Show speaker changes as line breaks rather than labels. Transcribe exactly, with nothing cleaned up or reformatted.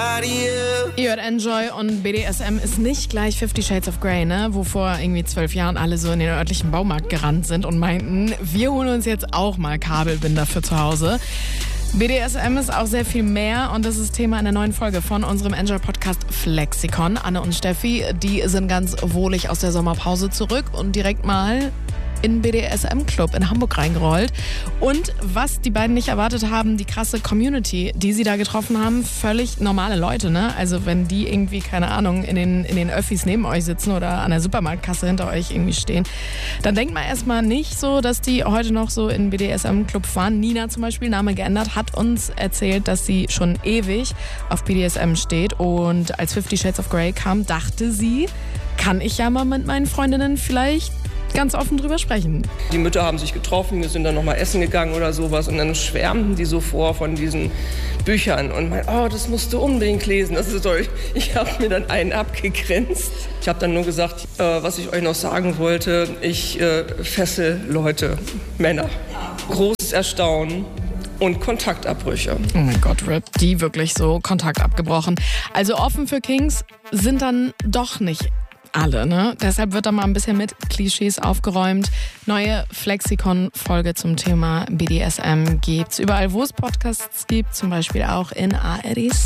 Ihr hört Enjoy und B D S M ist nicht gleich Fifty Shades of Grey, ne? Wo vor irgendwie zwölf Jahren alle so in den örtlichen Baumarkt gerannt sind und meinten, wir holen uns jetzt auch mal Kabelbinder für zu Hause. B D S M ist auch sehr viel mehr und das ist Thema in der neuen Folge von unserem Enjoy-Podcast Flexikon. Anne und Steffi, die sind ganz wohlig aus der Sommerpause zurück und direkt mal in B D S M-Club in Hamburg reingerollt. Und was die beiden nicht erwartet haben, die krasse Community, die sie da getroffen haben, völlig normale Leute, ne? Also wenn die irgendwie, keine Ahnung, in den, in den Öffis neben euch sitzen oder an der Supermarktkasse hinter euch irgendwie stehen, dann denkt man erstmal nicht so, dass die heute noch so in B D S M-Club waren. Nina zum Beispiel, Name geändert, hat uns erzählt, dass sie schon ewig auf B D S M steht und als Fifty Shades of Grey kam, dachte sie, kann ich ja mal mit meinen Freundinnen vielleicht ganz offen drüber sprechen.
Die Mütter haben sich getroffen, wir sind dann nochmal essen gegangen oder sowas und dann schwärmten die so vor von diesen Büchern und meinten, oh, das musst du unbedingt lesen, das ist toll. Ich habe mir dann einen abgegrinst. Ich habe dann nur gesagt, äh, was ich euch noch sagen wollte, ich äh, fessel Leute, Männer. Großes Erstaunen. Und Kontaktabbrüche.
Oh mein Gott, Rip, die wirklich so Kontakt abgebrochen. Also offen für Kings sind dann doch nicht alle, ne? Deshalb wird da mal ein bisschen mit Klischees aufgeräumt. Neue Flexikon-Folge zum Thema B D S M gibt's überall, wo es Podcasts gibt, zum Beispiel auch in A R D.